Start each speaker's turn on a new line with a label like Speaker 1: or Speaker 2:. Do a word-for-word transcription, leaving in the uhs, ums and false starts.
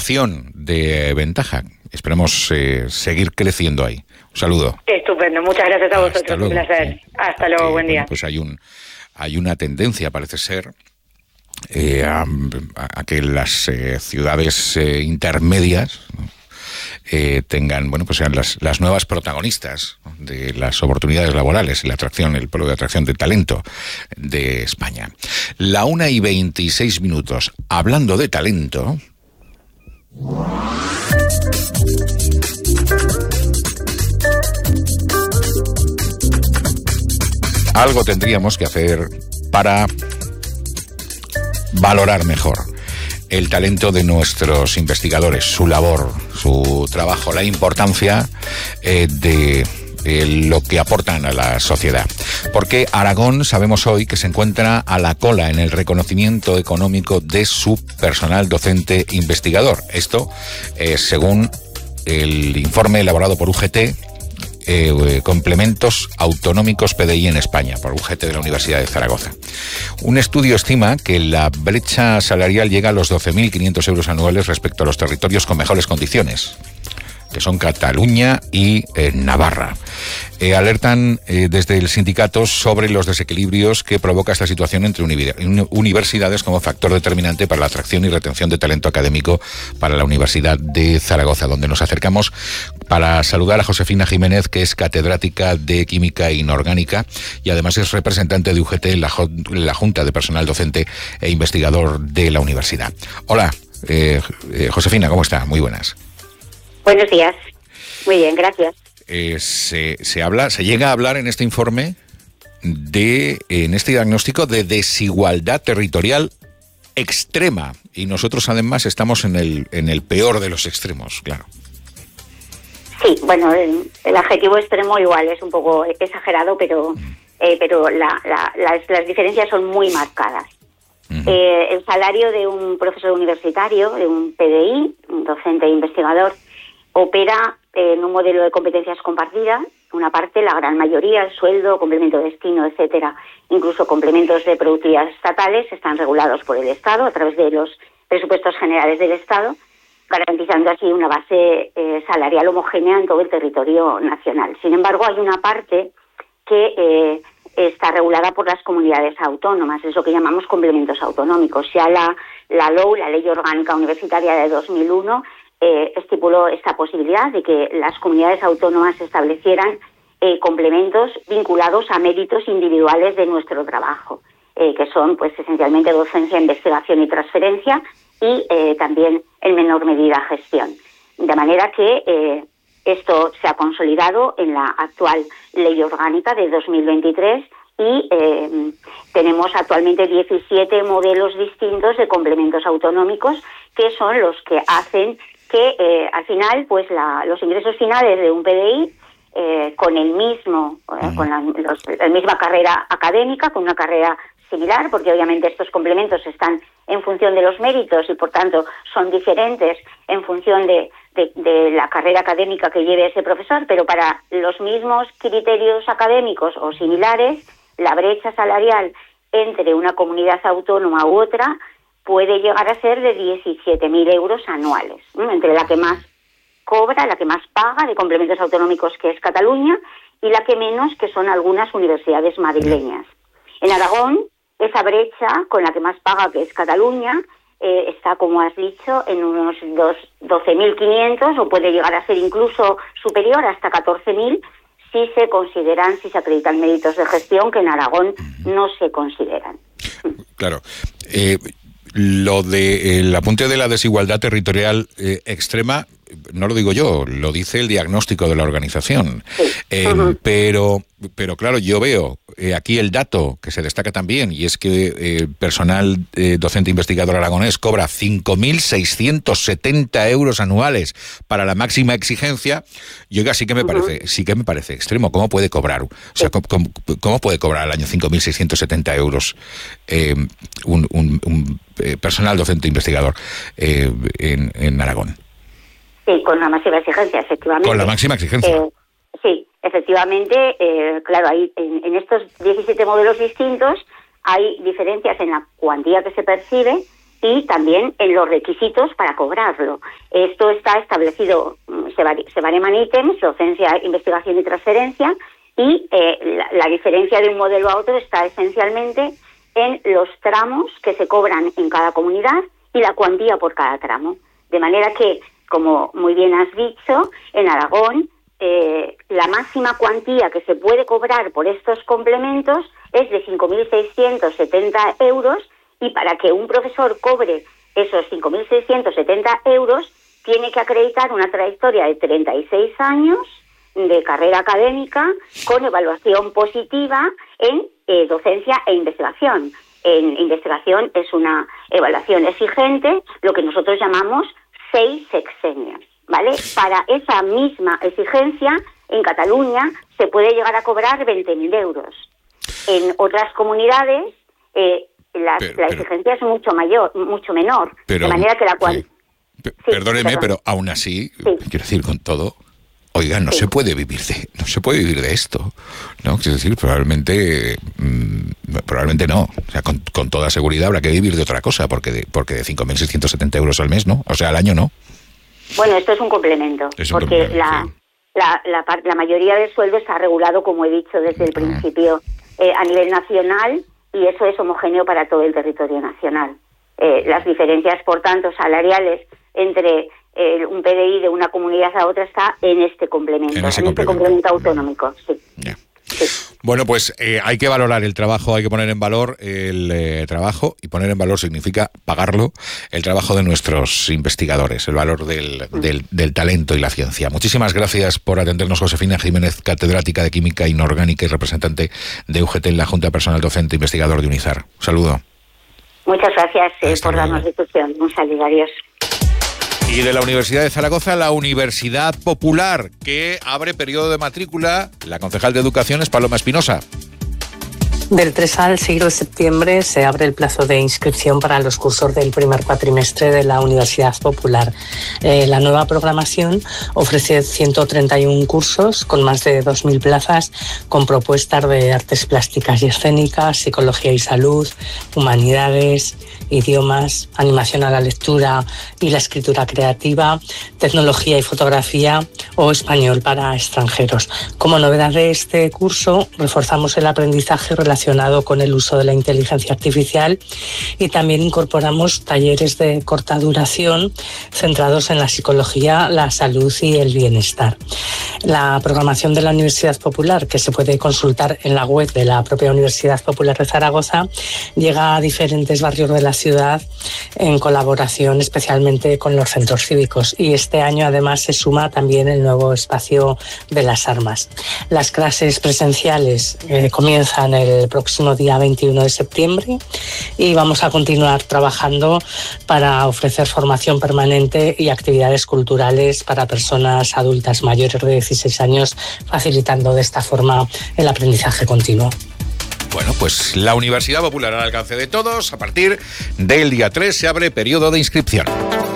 Speaker 1: atracción de Ventaja. Esperemos eh, seguir creciendo ahí. Un saludo.
Speaker 2: Estupendo, muchas gracias a vosotros.
Speaker 1: Hasta luego.
Speaker 2: Un placer. Hasta luego,
Speaker 1: Eh,
Speaker 2: buen día.
Speaker 1: Bueno, pues hay un hay una tendencia, parece ser, eh, a, a que las eh, ciudades eh, intermedias, ¿no? Eh, tengan, bueno, pues sean las, las nuevas protagonistas, ¿no?, de las oportunidades laborales y la atracción, el polo de atracción de talento de España. La una y veintiséis minutos. Hablando de talento. Algo tendríamos que hacer para valorar mejor el talento de nuestros investigadores, su labor, su trabajo, la importancia eh, de eh, lo que aportan a la sociedad. Porque Aragón, sabemos hoy, que se encuentra a la cola en el reconocimiento económico de su personal docente investigador. Esto, eh, según el informe elaborado por U G T, Eh, complementos autonómicos P D I en España, por U G T de la Universidad de Zaragoza. Un estudio estima que la brecha salarial llega a los doce mil quinientos euros anuales respecto a los territorios con mejores condiciones, que son Cataluña y eh, Navarra. Eh, alertan eh, desde el sindicato sobre los desequilibrios que provoca esta situación entre universidades como factor determinante para la atracción y retención de talento académico para la Universidad de Zaragoza, donde nos acercamos para saludar a Josefina Jiménez, que es catedrática de Química Inorgánica y además es representante de U G T en la, la Junta de Personal Docente e Investigador de la Universidad. Hola, eh, eh, Josefina, ¿cómo está? Muy buenas.
Speaker 2: Buenos días. Muy bien, gracias.
Speaker 1: Eh, se, se habla, se llega a hablar en este informe de, en este diagnóstico, de desigualdad territorial extrema, y nosotros además estamos en el en el peor de los extremos, claro.
Speaker 2: Sí, bueno, el, el adjetivo extremo igual es un poco exagerado, pero mm. eh, pero la, la, las, las diferencias son muy marcadas. Uh-huh. Eh, el salario de un profesor universitario, de un P D I, un docente e investigador, opera en un modelo de competencias compartidas. Una parte, la gran mayoría, el sueldo, complemento de destino, etcétera, incluso complementos de productividad estatales, están regulados por el Estado a través de los presupuestos generales del Estado, garantizando así una base eh, salarial homogénea en todo el territorio nacional. Sin embargo, hay una parte que eh, está regulada por las comunidades autónomas, es lo que llamamos complementos autonómicos. Ya la, la L O U, la Ley Orgánica Universitaria de dos mil uno, Eh, estipuló esta posibilidad de que las comunidades autónomas establecieran eh, complementos vinculados a méritos individuales de nuestro trabajo, eh, que son pues esencialmente docencia, investigación y transferencia y eh, también en menor medida gestión. De manera que eh, esto se ha consolidado en la actual Ley Orgánica de dos mil veintitrés y eh, tenemos actualmente diecisiete modelos distintos de complementos autonómicos que son los que hacen que eh, al final pues la, los ingresos finales de un P D I eh, con el mismo eh, uh-huh. con la, los, la misma carrera académica, con una carrera similar, porque obviamente estos complementos están en función de los méritos y por tanto son diferentes en función de, de, de la carrera académica que lleve ese profesor, pero para los mismos criterios académicos o similares, la brecha salarial entre una comunidad autónoma u otra puede llegar a ser de diecisiete mil euros anuales, ¿no? Entre la que más cobra, la que más paga de complementos autonómicos, que es Cataluña, y la que menos, que son algunas universidades madrileñas. En Aragón, esa brecha con la que más paga, que es Cataluña, eh, está, como has dicho, en unos doce mil quinientos, o puede llegar a ser incluso superior, hasta catorce mil, si se consideran, si se acreditan méritos de gestión, que en Aragón no se consideran.
Speaker 1: Claro. Eh... Lo de el apunte de la desigualdad territorial eh, extrema, no lo digo yo, lo dice el diagnóstico de la organización.
Speaker 2: Sí.
Speaker 1: Eh, uh-huh. Pero, pero claro, yo veo eh, aquí el dato que se destaca también, y es que el eh, personal eh, docente investigador aragonés cobra cinco mil seiscientos setenta euros anuales para la máxima exigencia. Y oiga, sí que me uh-huh. parece, sí que me parece extremo. ¿Cómo puede cobrar? O sea, ¿cómo, cómo, cómo puede cobrar al año cinco mil seiscientos setenta euros eh, un, un, un personal docente investigador eh, en, en Aragón?
Speaker 2: Sí, con la máxima exigencia, efectivamente.
Speaker 1: Con la máxima exigencia.
Speaker 2: Eh, sí, efectivamente, eh, claro, hay, en, en estos diecisiete modelos distintos hay diferencias en la cuantía que se percibe y también en los requisitos para cobrarlo. Esto está establecido, se, var, se bareman ítems, docencia, investigación y transferencia, y eh, la, la diferencia de un modelo a otro está esencialmente en los tramos que se cobran en cada comunidad y la cuantía por cada tramo. De manera que, como muy bien has dicho, en Aragón eh, la máxima cuantía que se puede cobrar por estos complementos es de cinco mil seiscientos setenta euros, y para que un profesor cobre esos cinco mil seiscientos setenta euros tiene que acreditar una trayectoria de treinta y seis años de carrera académica con evaluación positiva en eh, docencia e investigación. En investigación es una evaluación exigente, lo que nosotros llamamos seis sexenios, ¿vale? Para esa misma exigencia, en Cataluña se puede llegar a cobrar veinte mil euros. En otras comunidades eh, la, pero, la exigencia pero, es mucho mayor, mucho menor,
Speaker 1: pero,
Speaker 2: de manera que la cual...
Speaker 1: Sí. P- sí, perdóneme, perdón. Pero aún así, sí. quiero decir, con todo, oiga, no sí. se puede vivir de, no se puede vivir de esto, ¿no? Quiero decir, probablemente, mmm, probablemente no. O sea, con, con toda seguridad habrá que vivir de otra cosa, porque de, porque de cinco mil seiscientos setenta euros al mes, ¿no? O sea, al año no.
Speaker 2: Bueno, esto es un complemento, es un porque complemento, la, sí. la, la, la, la mayoría del sueldo está regulado, como he dicho desde el principio, eh, a nivel nacional, y eso es homogéneo para todo el territorio nacional. Eh, las diferencias, por tanto, salariales entre eh, un P D I de una comunidad a otra está en este complemento, en, ese en complemento. este complemento autonómico. Sí.
Speaker 1: Yeah.
Speaker 2: Sí.
Speaker 1: Bueno, pues eh, hay que valorar el trabajo, hay que poner en valor el eh, trabajo, y poner en valor significa pagarlo, el trabajo de nuestros investigadores, el valor del, del, del talento y la ciencia. Muchísimas gracias por atendernos, Josefina Jiménez, catedrática de Química Inorgánica y representante de U G T en la Junta de Personal Docente Investigador de UNIZAR. Un saludo.
Speaker 2: Muchas gracias eh, por darnos difusión. Un saludo, adiós.
Speaker 1: Y de la Universidad de Zaragoza, la Universidad Popular, que abre periodo de matrícula. La concejal de Educación es Paloma Espinosa.
Speaker 3: Del tres al seis de septiembre se abre el plazo de inscripción para los cursos del primer cuatrimestre de la Universidad Popular. Eh, la nueva programación ofrece ciento treinta y uno cursos con más de dos mil plazas, con propuestas de artes plásticas y escénicas, psicología y salud, humanidades, idiomas, animación a la lectura y la escritura creativa, tecnología y fotografía o español para extranjeros. Como novedad de este curso, reforzamos el aprendizaje relacionado con el uso de la inteligencia artificial, y también incorporamos talleres de corta duración centrados en la psicología, la salud y el bienestar. La programación de la Universidad Popular, que se puede consultar en la web de la propia Universidad Popular de Zaragoza, llega a diferentes barrios de la ciudad en colaboración especialmente con los centros cívicos, y este año además se suma también el nuevo espacio de las armas. Las clases presenciales eh, comienzan el próximo día veintiuno de septiembre y vamos a continuar trabajando para ofrecer formación permanente y actividades culturales para personas adultas mayores de dieciséis años, facilitando de esta forma el aprendizaje continuo.
Speaker 1: Bueno, pues la Universidad Popular al alcance de todos. A partir del día tres se abre periodo de inscripción.